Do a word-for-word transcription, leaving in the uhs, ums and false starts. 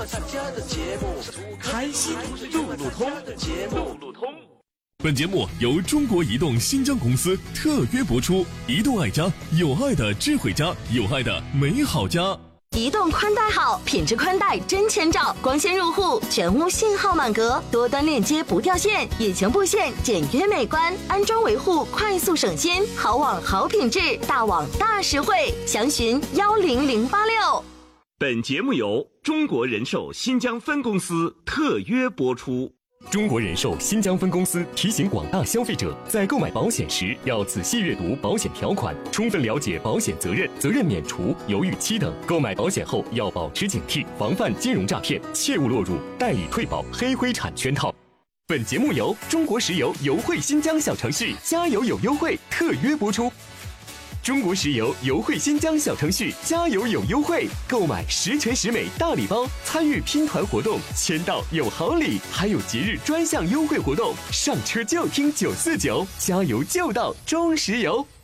参加的节目，开心路路通节目，路路通。 本节目由中国移动新疆公司特约播出。移动爱家，有爱的智慧家，有爱的美好家。 移动宽带好，品质宽带真千兆，光纤入户，全屋信号满格，多端链接不掉线，引擎布线简约美观，安装维护快速省心，好网好品质，大网大实惠，详询幺零零八六。 本节目由中国人寿新疆分公司特约播出。 中国人寿新疆分公司提醒广大消费者，在购买保险时要仔细阅读保险条款，充分了解保险责任、责任免除、犹豫期等。购买保险后要保持警惕，防范金融诈骗，切勿落入代理退保、黑灰产圈套。本节目由中国石油油汇新疆小程序加油有优惠特约播出。中国石油油汇新疆小程序加油有优惠，购买十全十美大礼包，参与拼团活动，签到有好礼，还有节日专项优惠活动，上车就听九四九，加油就到中石油。